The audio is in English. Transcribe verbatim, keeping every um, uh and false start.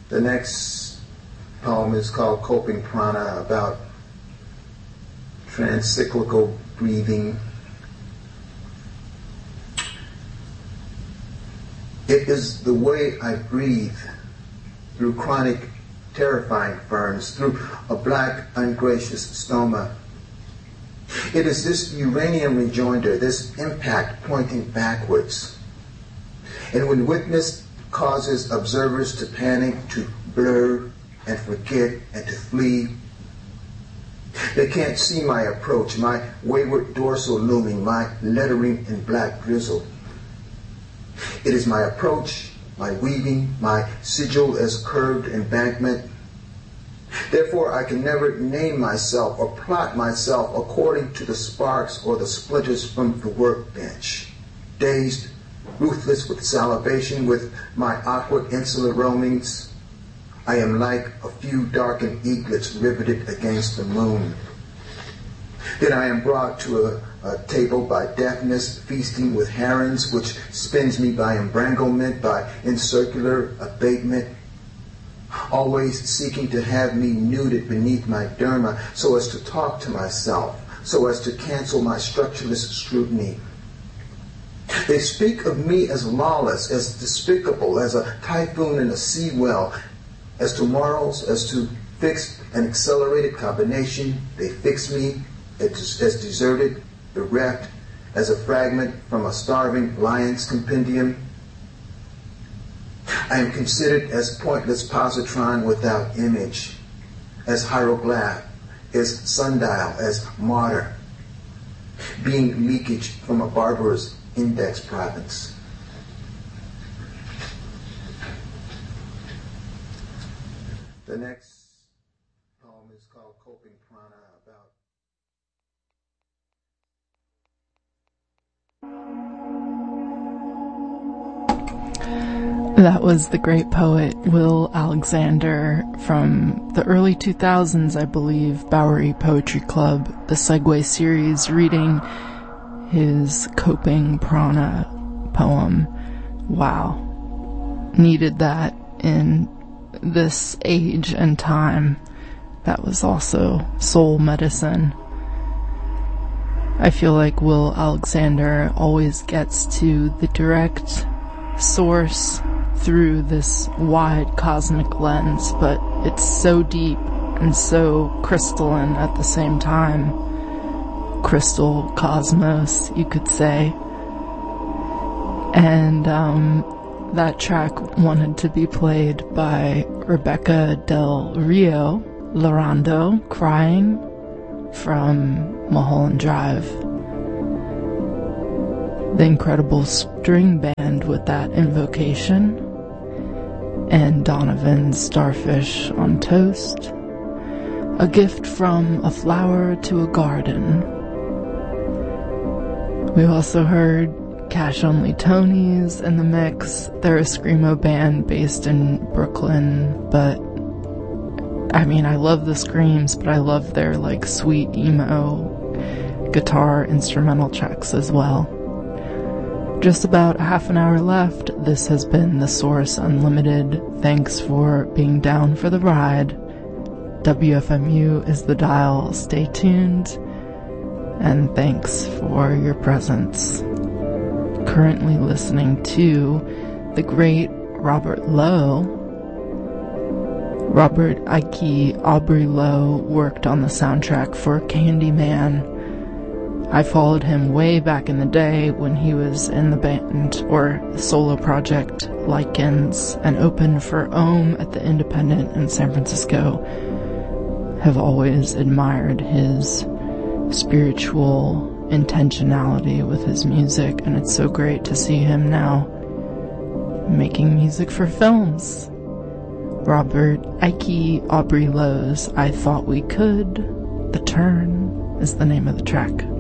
The next poem is called Coping Prana, about transcyclical breathing. It is the way I breathe through chronic, terrifying ferns, through a black, ungracious stoma. It is this uranium rejoinder, this impact pointing backwards. And when witness causes observers to panic, to blur and forget and to flee, they can't see my approach, my wayward dorsal looming, my lettering in black drizzle. It is my approach, my weaving, my sigil as curved embankment. Therefore, I can never name myself or plot myself according to the sparks or the splinters from the workbench. Dazed, ruthless with salivation, with my awkward insular roamings, I am like a few darkened eaglets riveted against the moon. Then I am brought to a, a table by deafness, feasting with herons, which spins me by embranglement, by incircular abatement, always seeking to have me nuded beneath my derma, so as to talk to myself, so as to cancel my structureless scrutiny. They speak of me as lawless, as despicable, as a typhoon in a sea well, as to morals, as to fixed and accelerated combination. They fix me as, as deserted, bereft, as a fragment from a starving lion's compendium. I am considered as pointless positron without image, as hieroglyph, as sundial, as martyr, being leakage from a barbarous index province. The next poem is called Coping Prana, about That was the great poet Will Alexander from the early two thousands, I believe, Bowery Poetry Club, the Segway series, reading his Coping Prana poem. Wow. Needed that in this age and time. That was also soul medicine. I feel like Will Alexander always gets to the direct source through this wide cosmic lens, but it's so deep and so crystalline at the same time. Crystal cosmos, you could say. And um, that track wanted to be played by Rebecca Del Rio Lorando, Crying, from Mulholland Drive. The incredible string band with that invocation, and Donovan's Starfish on Toast. A gift from a flower to a garden. We also heard Cash Only Tony's in the mix. They're a screamo band based in Brooklyn, but I mean, I love the screams, but I love their like sweet emo guitar instrumental tracks as well. Just about half an hour left. This has been The Source Unlimited. Thanks for being down for the ride. W F M U is the dial. Stay tuned. And thanks for your presence. Currently listening to the great Robert Lowe. Robert Ike Aubrey Lowe worked on the soundtrack for Candyman. I followed him way back in the day when he was in the band or solo project Lichens and opened for Ohm at the Independent in San Francisco. Have always admired his spiritual intentionality with his music, and it's so great to see him now making music for films. Robert Ike Aubrey Lowe's I Thought We Could. The Turn is the name of the track.